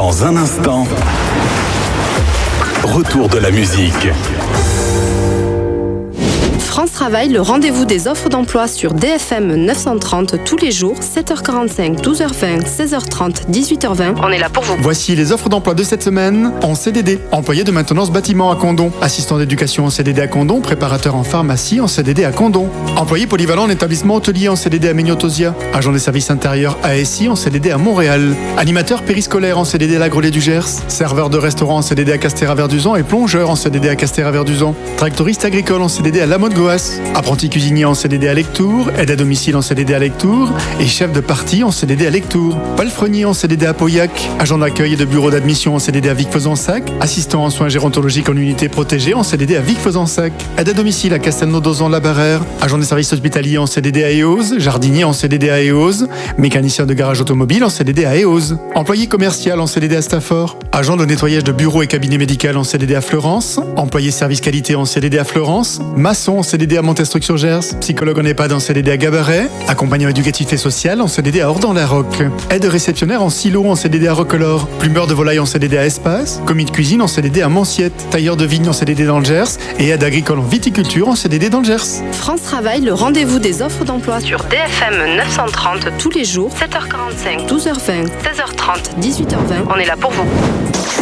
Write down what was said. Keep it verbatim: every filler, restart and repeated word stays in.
Dans un instant, retour de la musique. France Travail, le rendez-vous des offres d'emploi sur D F M neuf cent trente tous les jours, sept heures quarante-cinq, douze heures vingt, seize heures trente, dix-huit heures vingt. On est là pour vous. Voici les offres d'emploi de cette semaine en C D D. Employé de maintenance bâtiment à Condom. Assistant d'éducation en C D D à Condom. Préparateur en pharmacie en C D D à Condom. Employé polyvalent en établissement hôtelier en C D D à Mignotosia. Agent des services intérieurs A S I en C D D à Montréal. Animateur périscolaire en C D D à la Grelais du Gers. Serveur de restaurant en C D D à Castéra-Verduzan et plongeur en C D D à Castéra-Verduzan. Tractoriste agricole en C D D à La Motte-Goas. Apprenti cuisinier en C D D à Lectour, aide à domicile en C D D à Lectour et chef de partie en C D D à Lectour. Palefrenier en C D D à Pauillac, agent d'accueil et de bureau d'admission en C D D à Vic-Fezensac, assistant en soins gérontologiques en unité protégée en C D D à Vic-Fezensac, aide à domicile à Castelnau-Dozan-la-Barrère, agent des services hospitaliers en C D D à Eauze, jardinier en C D D à Eauze, mécanicien de garage automobile en C D D à Eauze, employé commercial en C D D à Stafford, agent de nettoyage de bureau et cabinet médical en C D D à Fleurance, employé service qualité en C D D à Fleurance, maçon en C D D à Montestruc-sur-Gers, psychologue en EHPAD en C D D à Gabaret, accompagnant éducatif et social en C D D à Ordan-la-Roque, aide réceptionnaire en silo en C D D à Roquelaure, plumeur de volaille en C D D à Espace, commis de cuisine en C D D à Manciette, tailleur de vigne en C D D dans le Gers et aide agricole en viticulture en C D D dans le Gers. France Travail, le rendez-vous des offres d'emploi sur D F M neuf cent trente tous les jours, sept heures quarante-cinq, douze heures vingt, seize heures trente, dix-huit heures vingt. On est là pour vous.